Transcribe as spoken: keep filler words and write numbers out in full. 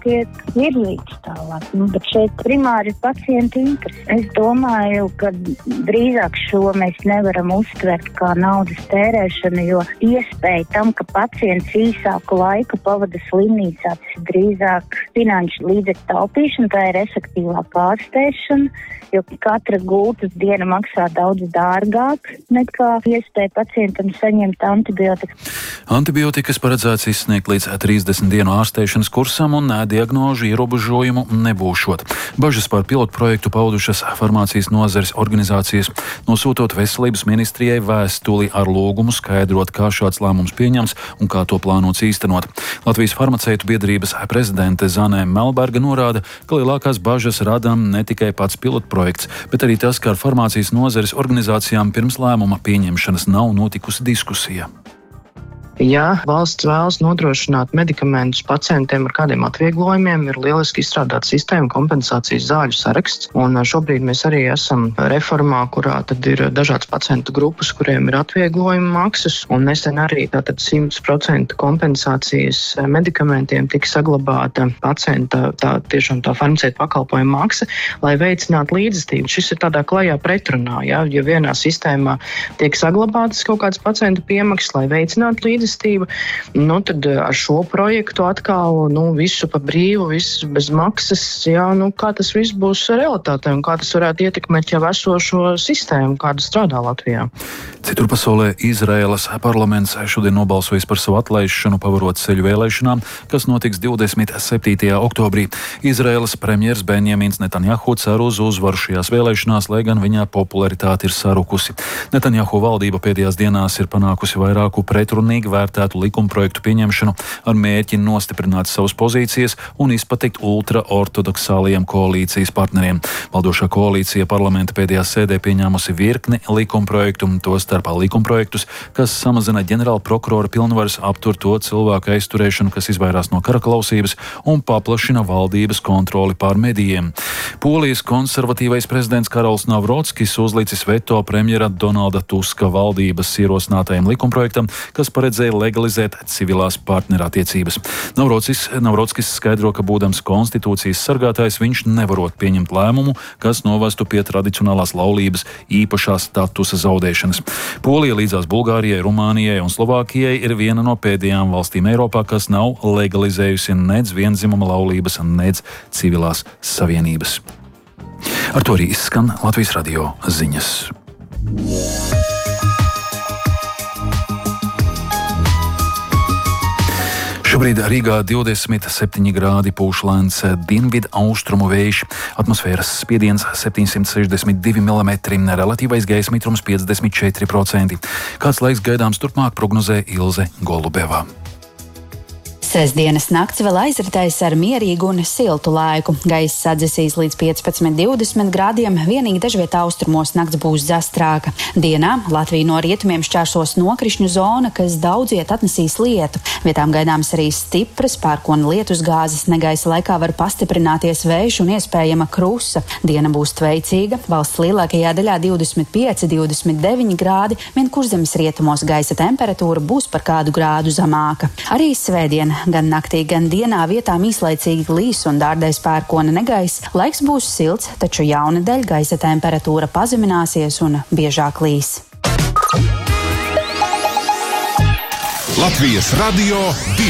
tiek virzīts tālāk. Nu, bet šeit primāri ir pacienta interesi. Es domāju, ka drīzāk šo mēs nevaram uztvert kā naudas tērēšanu, jo iespēja tam, ka pacients īsāku laiku pavada slimnīcā, tas ir drīzāk finanšu līdzekļu taupīšana, tā ir efektīvāka ārstēšana, jo katra gultas diena maksā daudz dārgāk nekā iespēja pacientam saņemt antibiotikas. Antibiotikas paredzēts izsniegt līdz trīsdesmit dienu ārstēšanas kursam un diagnožu ierobežojumu nebūšot. Bažas par pilotu projektu paudušas farmācijas nozares organizācijas, nosūtot veselības ministrijai vēstuli ar lūgumu skaidrot, kā šāds lēmums pieņems un kā to plānots īstenot. Latvijas farmaceitu biedrības prezidente Zane Melberga norāda, ka lielākās bažas rada ne tikai pats pilotu projekts, bet arī tas, ka ar farmācijas nozares organizācijām pirms lēmuma pieņemšanas nav notikusi diskusija. Ja valsts vēlas nodrošināt medikamentus pacientiem ar kādiem atvieglojumiem, ir lieliski izstrādāta sistēma kompensācijas zāļu saraksts, un šobrīd mēs arī esam reformā, kurā tad ir dažādas pacientu grupas, kuriem ir atvieglojuma maksas, un nesen arī tātad simt procentu kompensācijas medikamentiem tika saglabāta pacienta tā tiešām tā farmaceitu pakalpojuma maksa, lai veicinātu līdzestību. Šis ir tādā klajā pretrunā, ja, ja vienā sistēmā tiek saglabātas kaut kādas pacientu piemaksas, lai veicinātu līdzestību, nu tad ar šo projektu atkal, nu, visu pa brīvu, visu bez maksas, jā, nu, kā tas viss būs realitātē un kā tas varētu ietekmēt jau esošo sistēmu, kāda strādā Latvijā. Citur pasaulē Izraēlas parlaments šodien nobalsojis par savu atlaišanu pavarot ceļu vēlēšanām, kas notiks divdesmit septītajā oktobrī. Izraēlas premjers Benjamins Netanjahu cer uz uzvaru šajās vēlēšanās, lai gan viņa popularitāte ir sarukusi. Netanjahu valdība pēdējās dienās ir panākusi vairāku pretrunīgu vērtētu likumprojektu pieņemšanu ar mērķi nostiprināt savas pozīcijas un izpatikt ultraortodoksālajiem koalīcijas partneriem. Valdošā koalīcija parlamenta pēdējā sēdē pieņēmusi virkni likumprojektu, tostarp likumprojektus, kas samazina ģenerāla prokurora pilnvaras, aptur to cilvēku aizturēšanu, kas izvairās no karaklausības, un paplašina valdības kontroli pār medijiem. Polijas konservatīvais prezidents Karols Navrockis uzlicis veto premjera Donalda Tuska valdības ierosinātajam likumprojektam, kas paredzēja legalizēt civilās partnerattiecības. Navrockis, Navrockis skaidro, ka būdams konstitūcijas sargātājs, viņš nevarot pieņemt lēmumu, kas novestu pie tradicionālās laulības īpašā statusa zaudēšanas. Polija līdzās Bulgārijai, Rumānijai un Slovākijai ir viena no pēdējām valstīm Eiropā, kas nav legalizējusi nedz vienzimuma laulības, nedz civilās savienības. Ar to arī izskan Latvijas radio ziņas. Šobrīd Rīgā divdesmit septiņi grādi pūš lēns dienvidu austrumu vējš, atmosfēras spiediens septiņsimt sešdesmit divi milimetri, relatīvais gaisa mitrums piecdesmit četri procenti. Kāds laiks gaidāms turpmāk, prognozē Ilze Golubeva. Sestdienas nakts vēl aizritēs ar mierīgu un siltu laiku. Gaiss sadzisīs līdz piecpadsmit divdesmit grādiem, vienīgi dažviet austrumos nakts būs zastrāka. Dienā Latviju no rietumiem šķērsos nokrišņu zona, kas daudziet atnesīs lietu. Vietām gaidāms arī stipras pērkona lietusgāzes, negaisa laikā var pastiprināties vējš un iespējama krusa. Diena būs tveicīga, valsts lielākajā daļā divdesmit pieci divdesmit deviņi grādi, vien kurzemes rietumos gaisa temperatūra būs par kādu grādu zemāka. Arī svētdien gan naktī, gan dienā vietām īslaicīgi līs un dārdēs pērkona negaiss. Laiks būs silts, taču jaunedēļ gaisa temperatūra pazemināsies un biežāk līs. Latvijas radio